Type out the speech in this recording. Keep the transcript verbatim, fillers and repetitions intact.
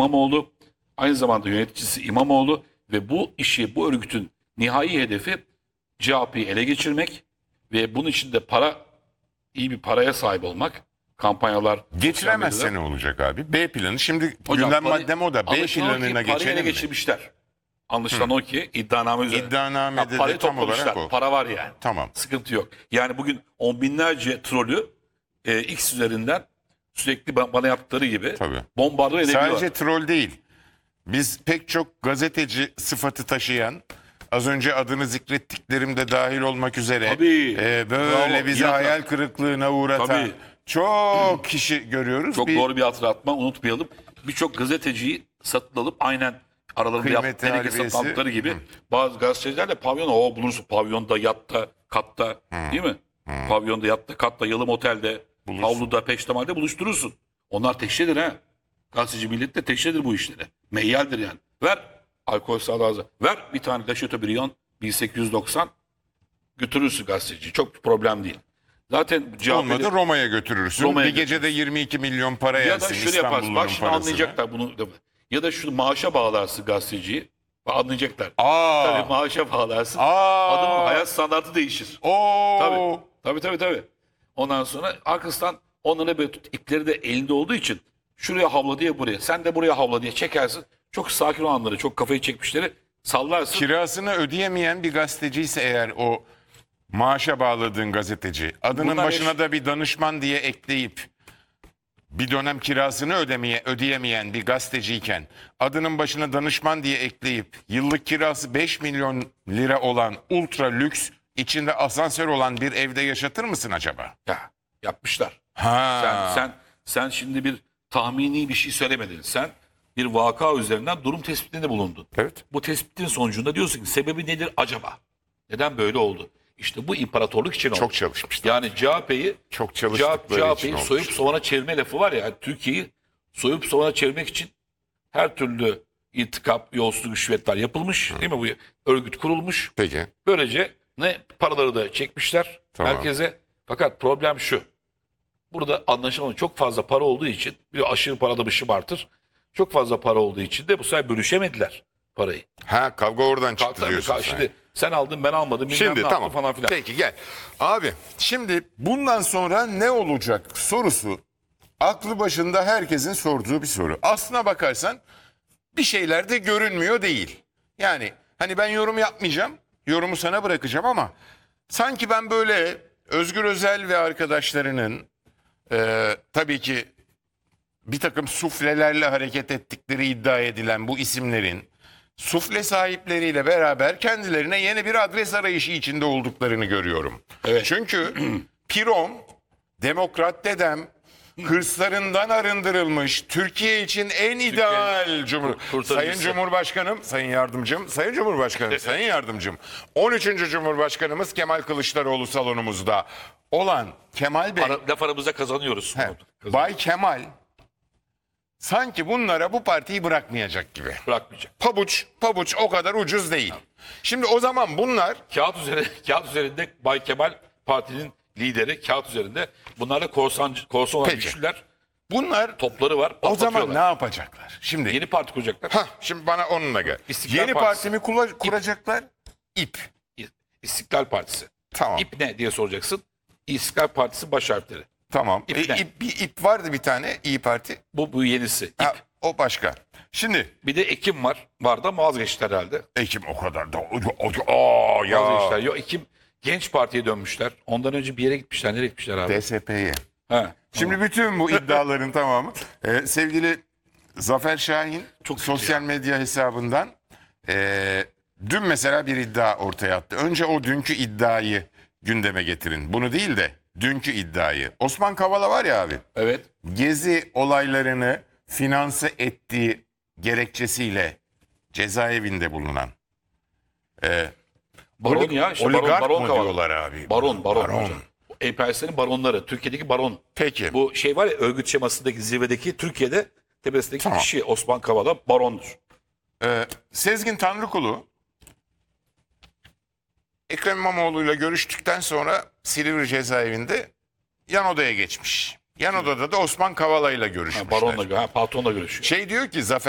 İmamoğlu, aynı zamanda yöneticisi İmamoğlu ve bu işi, bu örgütün nihai hedefi C H P'yi ele geçirmek ve bunun için de para, iyi bir paraya sahip olmak. Kampanyalar. Geçiremezse ne olacak abi? B planı. Şimdi Hocam, gündem parayı- maddem o da. B anlaşılan o ki planına parayı ele geçelim mi? geçirmişler. Anlaşılan o ki iddianame üzerine. İddianamede Ya parayı de tam toplamışlar. olarak o. Para var yani. Tamam. Sıkıntı yok. Yani bugün on binlerce trolü e, X üzerinden sürekli ba- bana yaptıkları gibi Tabii. bombardıman edebiliyorlar. Sadece troll değil. Biz pek çok gazeteci sıfatı taşıyan, az önce adını zikrettiklerim de dahil olmak üzere Tabii. e, böyle Bravo. bizi İyi hayal hatırlat. kırıklığına uğratan Tabii. çok kişi görüyoruz. Çok Bir doğru bir hatırlatma, unutmayalım. Birçok gazeteciyi satın alıp aynen aralarında Kıymeti yaptığı teneke harbiyesi. satın gibi bazı gazeteciler de pavyona o bulursun. Pavyonda, yatta, katta değil mi? Pavyonda, yatta, katta, yalı otelde, Bulursun. havluda, peştemalde buluşturursun. Onlar teşhiredir ha. Gazeteci millet de teşhiredir bu işlere. Meyyaldir yani. Ver alkol sağlığı azı. Ver bir tane de Chateaubriand bin sekiz yüz doksan götürürsün gazeteci. Çok bir problem değil. Zaten C H P'de olmadı Roma'ya götürürsün. Roma'ya bir gecede yirmi iki milyon para ya da yersin şöyle yaparsın. İstanbulluların Bak şimdi parasını. anlayacaklar bunu. Ya da şu maaşa bağlarsın gazeteciyi. Anlayacaklar. Aa. Tabii maaşa bağlarsın. Aa. Adamın hayat standartı değişir. Oo. Tabii. Tabii tabii tabii. Ondan sonra arkasından onların böyle tut- ipleri de elinde olduğu için şuraya havla diye buraya. Sen de buraya havla diye çekersin. Çok sakin olanları, çok kafayı çekmişleri sallarsın. Kirasını ödeyemeyen bir gazeteci ise eğer o maaşa bağladığın gazeteci adının Bunlar başına eş- da bir danışman diye ekleyip bir dönem kirasını ödemeye ödeyemeyen bir gazeteciyken adının başına danışman diye ekleyip yıllık kirası beş milyon lira olan ultra lüks içinde asansör olan bir evde yaşatır mısın acaba? Ya, yapmışlar. Ha. Sen, sen, sen şimdi bir tahmini bir şey söylemedin. Sen bir vaka üzerinden durum tespitinde bulundun. Evet. Bu tespitin sonucunda diyorsun ki sebebi nedir acaba? Neden böyle oldu? İşte bu imparatorluk için oldu. Çok çalışmışlar. Yani C H P'yi Çok çalıştıkları için C H P'yi olmuş. soyup soğana çevirme lafı var ya. Yani Türkiye'yi soyup soğana çevirmek için her türlü intikam, yolsuzluk, rüşvetler yapılmış. Değil mi? Bu örgüt kurulmuş. Peki. Böylece ne paraları da çekmişler Tamam. merkeze. Fakat problem şu. Burada anlaşılan çok fazla para olduğu için bir aşırı parada bir şımartır. Çok fazla para olduğu için de bu sefer bölüşemediler parayı. Ha, kavga oradan çıktı Tabii, diyorsun sen. şimdi sen aldın ben almadım. bilmem Şimdi ne tamam. yaptın falan filan. Peki gel. Abi şimdi bundan sonra ne olacak sorusu aklı başında herkesin sorduğu bir soru. Aslına bakarsan bir şeyler de görünmüyor değil. Yani hani ben yorum yapmayacağım. Yorumu sana bırakacağım ama sanki ben böyle Özgür Özel ve arkadaşlarının e, tabii ki bir takım suflelerle hareket ettikleri iddia edilen bu isimlerin sufle sahipleriyle beraber kendilerine yeni bir adres arayışı içinde olduklarını görüyorum. Evet. Çünkü Pirom, Demokrat dedem, hırslarından arındırılmış, Türkiye için en ideal Cumhur... kurtarıcısı. Sayın Cumhurbaşkanım, Sayın Yardımcım, Sayın Cumhurbaşkanım, Sayın Yardımcım, on üçüncü Cumhurbaşkanımız Kemal Kılıçdaroğlu salonumuzda olan Kemal Bey... Para, laf aramızda kazanıyoruz. He, Bay Kemal sanki bunlara bu partiyi bırakmayacak gibi. Bırakmayacak. Pabuç, pabuç o kadar ucuz değil. Şimdi o zaman bunlar Kağıt üzerinde, kağıt üzerinde Bay Kemal partinin lideri kağıt üzerinde. Bunlar da korsan, korsan olan Peki. güçlüler. bunlar Topları var. o zaman ne patlatıyorlar. yapacaklar? Şimdi Yeni parti kuracaklar. Hah, şimdi bana onunla gel. İstiklal Yeni Partisi. partimi kula- kuracaklar. İp. İstiklal Partisi. Tamam. İP ne diye soracaksın. İstiklal Partisi baş harfleri. Tamam. İp E, ne? ip, bir ip vardı bir tane İyi Parti. Bu bu yenisi. İP. Ha, o başka. Şimdi Bir de Ekim var. Var da vazgeçtiler herhalde. Ekim o kadar da Aa ya. Vazgeçtiler. Yok Ekim Genç Parti'ye dönmüşler. Ondan önce bir yere gitmişler. Nereye gitmişler abi? D S P'ye. Ha. Şimdi bütün bu iddiaların tamamı e, sevgili Zafer Şahin Çok kötü sosyal medya hesabından e, dün mesela bir iddia ortaya attı. Önce o dünkü iddiayı gündeme getirin. Bunu değil de dünkü iddiayı. Osman Kavala var ya abi. Evet. Gezi olaylarını finanse ettiği gerekçesiyle cezaevinde bulunan. E, Baron olig- ya. Işte baron, oligark baron mı Kavala. diyorlar abi? Baron, baron. Baron. hocam. Emperyalistlerin baronları. Türkiye'deki baron. Peki. Bu şey var ya örgüt şemasındaki zirvedeki Türkiye'de tepesindeki Tamam. kişi Osman Kavala barondur. Ee, Sezgin Tanrıkulu Ekrem İmamoğlu'yla görüştükten sonra Silivri cezaevinde yan odaya geçmiş. Yan odada da Osman Kavala'yla Ha, görüşmüşler. baronla, ha, patronla görüşüyor. Şey diyor ki Zafer